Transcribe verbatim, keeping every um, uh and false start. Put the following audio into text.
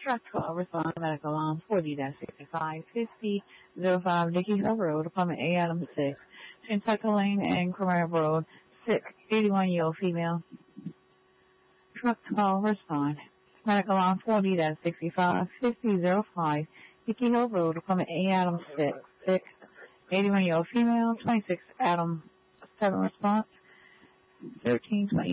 Truck twelve respond to medical alarm forty sixty-five fifty oh five Dickey Hill Road, apartment A, Adam six, Kentucky Lane and Cremera Road, sick, eighty-one-year-old female. Truck twelve respond. Medical alarm forty sixty-five fifty oh five Dickey Hill Road, apartment A, Adam six, sick, eighty-one-year-old female, twenty-six Adam seven response, thirteen twenty.